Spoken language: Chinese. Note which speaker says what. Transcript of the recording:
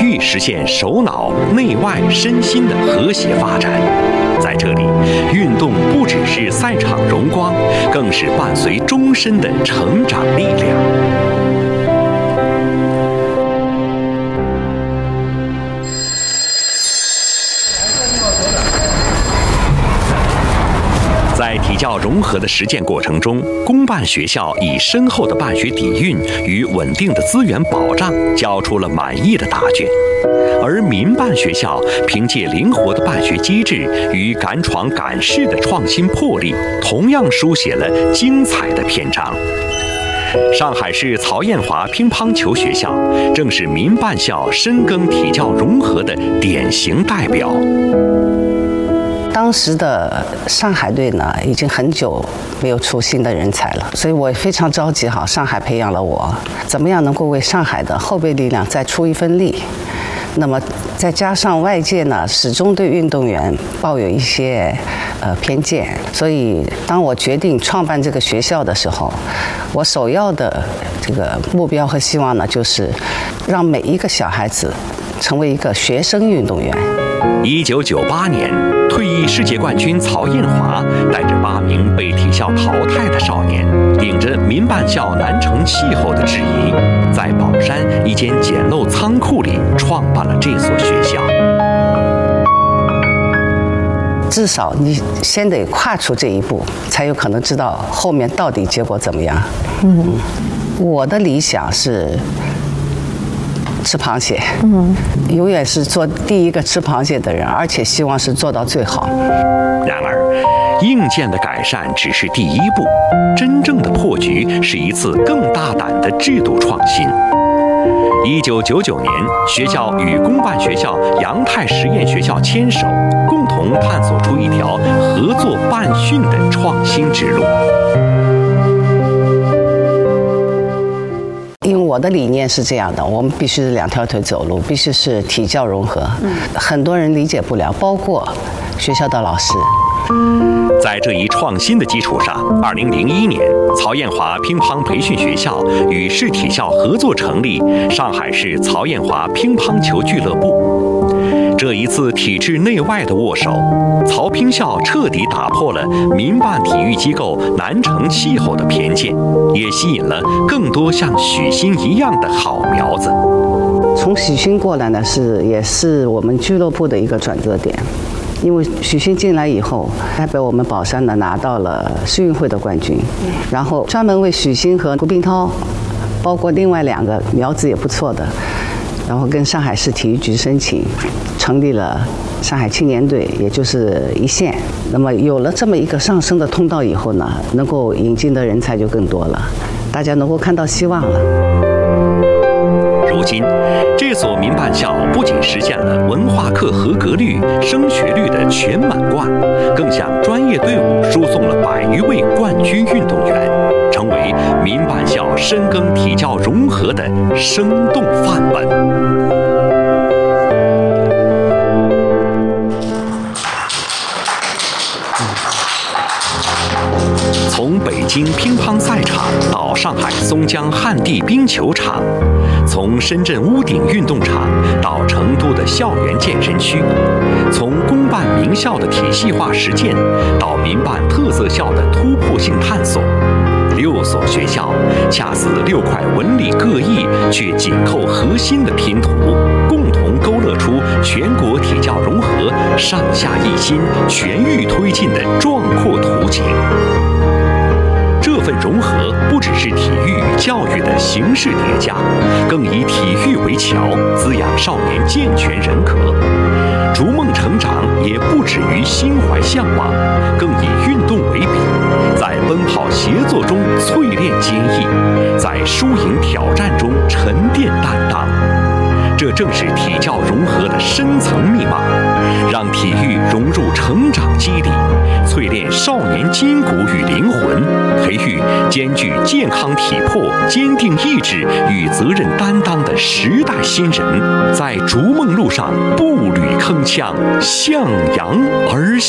Speaker 1: 育实现手脑、内外、身心的和谐发展。在这里，运动不只是赛场荣光，更是伴随终身的成长力量。在体教融合的实践过程中，公办学校以深厚的办学底蕴与稳定的资源保障，交出了满意的答卷；而民办学校凭借灵活的办学机制与敢闯敢试的创新魄力，同样书写了精彩的篇章。上海市曹艳华乒乓球学校正是民办校深耕体教融合的典型代表。
Speaker 2: 当时的上海队呢，已经很久没有出新的人才了，所以我非常着急。好，上海培养了我，怎么样能够为上海的后备力量再出一份力？那么再加上外界呢，始终对运动员抱有一些偏见，所以当我决定创办这个学校的时候，我首要的这个目标和希望呢，就是让每一个小孩子成为一个学生运动员。
Speaker 1: 1998年，退役世界冠军曹艳华带着8名被体校淘汰的少年，顶着民办校难成气候的质疑，在宝山一间简陋仓库里创办了这所学校。
Speaker 2: 至少你先得跨出这一步，才有可能知道后面到底结果怎么样。我的理想是吃螃蟹，永远是做第一个吃螃蟹的人，而且希望是做到最好。
Speaker 1: 然而，硬件的改善只是第一步，真正的破局是一次更大胆的制度创新。1999年，学校与公办学校杨泰实验学校牵手，共同探索出一条合作办训的创新之路。
Speaker 2: 因为我的理念是这样的，我们必须是2条腿走路，必须是体教融合。很多人理解不了，包括学校的老师。
Speaker 1: 在这一创新的基础上，2001年，曹艳华乒乓培训学校与市体校合作成立上海市曹艳华乒乓球俱乐部。这一次体制内外的握手，曹乒校彻底打破了民办体育机构难成气候的偏见，也吸引了更多像许昕一样的好苗子。
Speaker 2: 从许昕过来呢，也是我们俱乐部的一个转折点。因为许昕进来以后，代表我们宝山呢拿到了世运会的冠军，然后专门为许昕和胡冰涛，包括另外2个苗子也不错的，然后跟上海市体育局申请，成立了上海青年队，也就是一线。那么有了这么一个上升的通道以后呢，能够引进的人才就更多了，大家能够看到希望了。
Speaker 1: 如今，这所民办校不仅实现了文化课合格率、升学率的全满贯，更向专业队伍输送了100余位冠军运动员，成为民办校深耕体教融合的生动范本。从北京乒乓赛场到上海松江旱地冰球场，从深圳屋顶运动场到成都的校园健身区，从公办名校的体系化实践到民办特色校的突破性探索，6所学校恰似6块纹理各异却紧扣核心的拼图，共同勾勒出全国体教融合上下一心、全域推进的壮阔图景。这份融合不只是体育与教育的形式叠加，更以体育为桥，滋养少年健全人格。逐梦成长也不止于心怀向往，更以运动为笔，在奔跑协作中淬炼坚毅，在输赢挑战中沉淀担当。这正是体教融合的深层密码，让体育融入成长机理，淬炼少年筋骨与灵魂，培育兼具健康体魄、坚定意志与责任担当的时代新人，在逐梦路上步履铿锵，向阳而行。